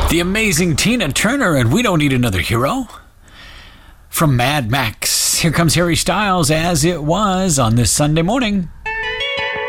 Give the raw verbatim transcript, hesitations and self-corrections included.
The amazing Tina Turner and We Don't Need Another Hero. From Mad Max, here comes Harry Styles, As It Was, on this Sunday morning.